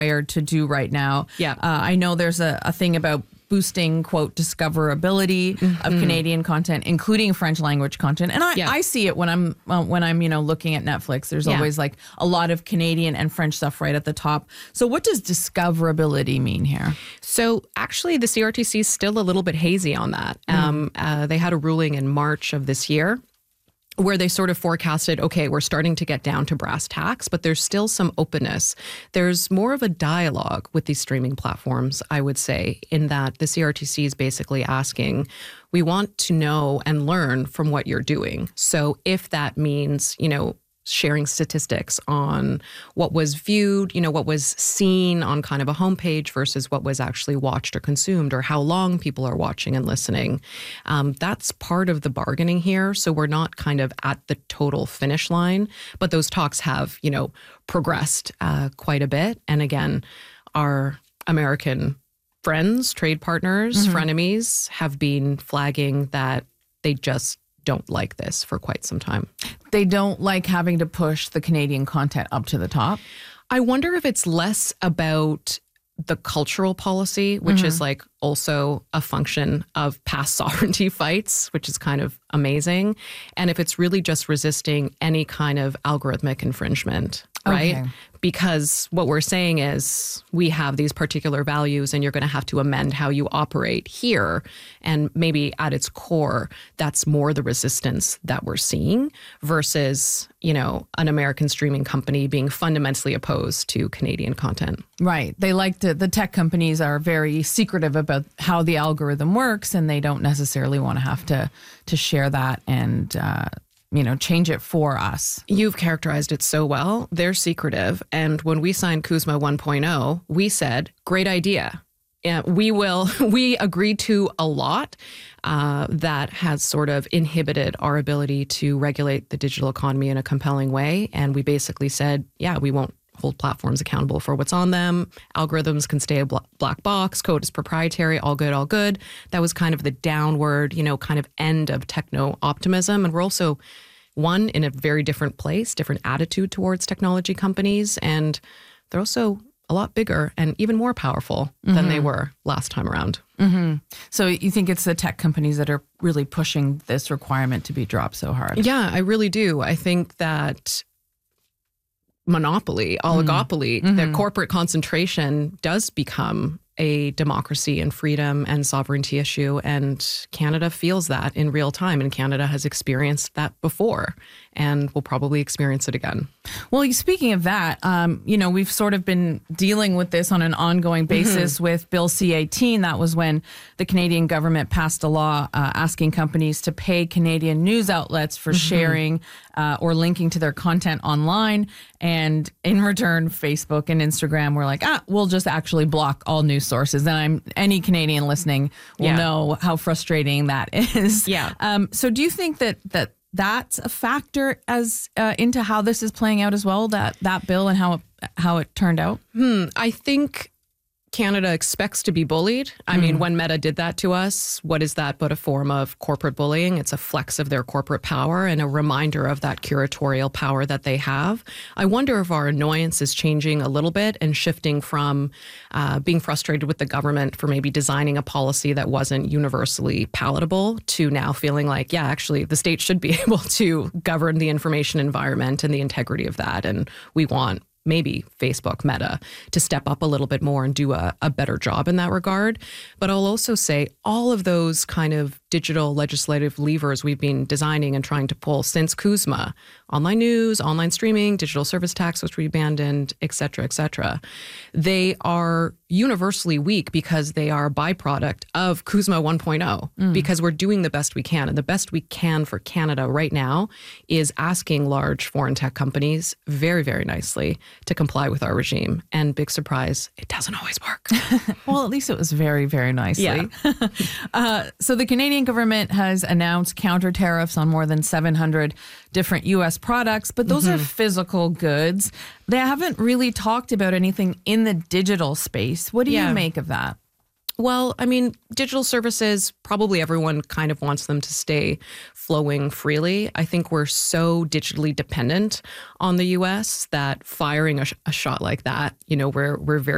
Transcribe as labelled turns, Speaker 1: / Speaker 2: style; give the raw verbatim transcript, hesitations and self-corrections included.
Speaker 1: required to do right now.
Speaker 2: Yeah.
Speaker 1: Uh, I know there's a, a thing about boosting, quote, discoverability mm-hmm. of Canadian content, including French language content. And I,
Speaker 2: yeah.
Speaker 1: I see it when I'm uh, when I'm, you know, looking at Netflix. There's yeah. always like a lot of Canadian and French stuff right at the top. So what does discoverability mean here?
Speaker 2: So actually, the C R T C is still a little bit hazy on that. Mm. Um, uh, they had a ruling in March of this year where they sort of forecasted, okay, we're starting to get down to brass tacks, but there's still some openness. There's more of a dialogue with these streaming platforms, I would say, in that the C R T C is basically asking, we want to know and learn from what you're doing. So if that means, you know, sharing statistics on what was viewed, you know, what was seen on kind of a homepage versus what was actually watched or consumed, or how long people are watching and listening. Um, that's part of the bargaining here. So we're not kind of at the total finish line, but those talks have, you know, progressed uh, quite a bit. And again, our American friends, trade partners, mm-hmm. frenemies have been flagging that they just don't like this for quite some time.
Speaker 1: They don't like having to push the Canadian content up to the top?
Speaker 2: I wonder if it's less about the cultural policy, which mm-hmm. is like also a function of past sovereignty fights, which is kind of amazing. And if it's really just resisting any kind of algorithmic infringement, right?
Speaker 1: Okay.
Speaker 2: Because what we're saying is we have these particular values and you're going to have to amend how you operate here. And maybe at its core, that's more the resistance that we're seeing versus, you know, an American streaming company being fundamentally opposed to Canadian content.
Speaker 1: Right. They like to, the tech companies are very secretive about how the algorithm works, and they don't necessarily want to have to, to share that and, uh, you know, change it for us.
Speaker 2: You've characterized it so well. They're secretive. And when we signed CUSMA one point oh, we said, great idea. Yeah, we will, we agreed to a lot uh, that has sort of inhibited our ability to regulate the digital economy in a compelling way. And we basically said, yeah, we won't hold platforms accountable for what's on them. Algorithms can stay a bl- black box. Code is proprietary. All good, all good. That was kind of the downward, you know, kind of end of techno optimism. And we're also, one, in a very different place, different attitude towards technology companies. And they're also a lot bigger and even more powerful mm-hmm. than they were last time around.
Speaker 1: Mm-hmm. So you think it's the tech companies that are really pushing this requirement to be dropped so hard?
Speaker 2: Yeah, I really do. I think that monopoly, oligopoly, mm-hmm. the corporate concentration does become a democracy and freedom and sovereignty issue. And Canada feels that in real time. And Canada has experienced that before and will probably experience it again.
Speaker 1: Well, speaking of that, um, you know, we've sort of been dealing with this on an ongoing basis mm-hmm. with Bill C eighteen. That was when the Canadian government passed a law uh, asking companies to pay Canadian news outlets for mm-hmm. sharing uh, or linking to their content online. And in return, Facebook and Instagram were like, ah, we'll just actually block all news sources. And I'm any Canadian listening will
Speaker 2: yeah.
Speaker 1: know how frustrating that is.
Speaker 2: Yeah.
Speaker 1: Um, so do you think that that that's a factor as uh, into how this is playing out as well, that that bill and how it, how it turned out?
Speaker 2: Hmm. I think Canada expects to be bullied. I mm. mean, when Meta did that to us, what is that but a form of corporate bullying? It's a flex of their corporate power and a reminder of that curatorial power that they have. I wonder if our annoyance is changing a little bit and shifting from uh, being frustrated with the government for maybe designing a policy that wasn't universally palatable to now feeling like, yeah, actually, the state should be able to govern the information environment and the integrity of that. And we want maybe Facebook, Meta, to step up a little bit more and do a, a better job in that regard. But I'll also say all of those kind of digital legislative levers we've been designing and trying to pull since CUSMA, online news, online streaming, digital service tax, which we abandoned, et cetera, et cetera, they are universally weak because they are a byproduct of CUSMA one point oh, mm. because we're doing the best we can. And the best we can for Canada right now is asking large foreign tech companies very, very nicely to comply with our regime. And big surprise, it doesn't always work.
Speaker 1: Well, at least it was very, very nicely.
Speaker 2: Yeah.
Speaker 1: uh, so the Canadian government has announced counter tariffs on more than seven hundred different U S products, but those mm-hmm. are physical goods. They haven't really talked about anything in the digital space. What do yeah. you make of that?
Speaker 2: Well, I mean, digital services, probably everyone kind of wants them to stay flowing freely. I think we're so digitally dependent on the U S that firing a, sh- a shot like that, you know, we're we're very